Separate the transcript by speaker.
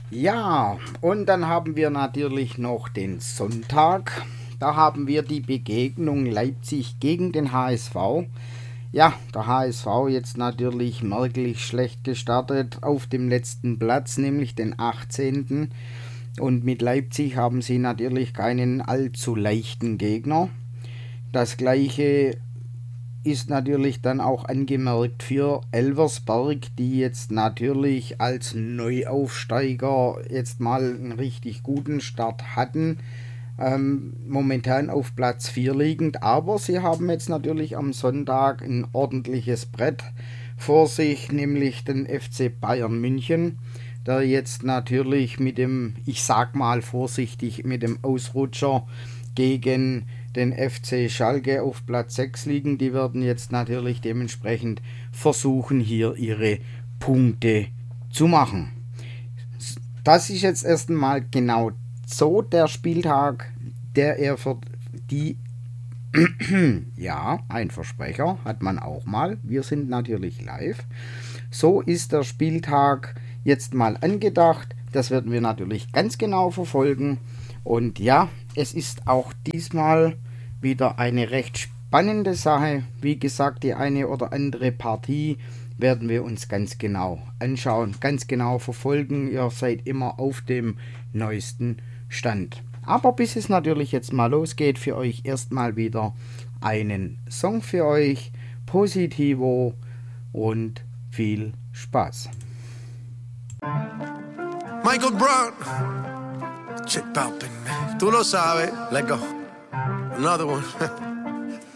Speaker 1: Ja, und dann haben wir natürlich noch den Sonntag. Da haben wir die Begegnung Leipzig gegen den HSV. Ja, der HSV jetzt natürlich merklich schlecht gestartet auf dem letzten Platz, nämlich den 18. Und mit Leipzig haben sie natürlich keinen allzu leichten Gegner. Das gleiche ist natürlich dann auch angemerkt für Elversberg, die jetzt natürlich als Neuaufsteiger jetzt mal einen richtig guten Start hatten. Momentan auf Platz 4 liegend, aber sie haben jetzt natürlich am Sonntag ein ordentliches Brett vor sich, nämlich den FC Bayern München, der jetzt natürlich mit dem, ich sag mal vorsichtig, mit dem Ausrutscher gegen den FC Schalke auf Platz 6 liegen. Die werden jetzt natürlich dementsprechend versuchen, hier ihre Punkte zu machen. Das ist jetzt erst einmal genau so der Spieltag, der er für die ja, ein Versprecher hat man auch mal. Wir sind natürlich live. So ist der Spieltag jetzt mal angedacht. Das werden wir natürlich ganz genau verfolgen. Und ja, es ist auch diesmal wieder eine recht spannende Sache. Wie gesagt, die eine oder andere Partie werden wir uns ganz genau anschauen, ganz genau verfolgen. Ihr seid immer auf dem neuesten Stand. Aber bis es natürlich jetzt mal losgeht, für euch erstmal wieder einen Song für euch. Positivo und viel Spaß.
Speaker 2: Michael Brown, J Balvin, tú lo sabes. Let go. Another one.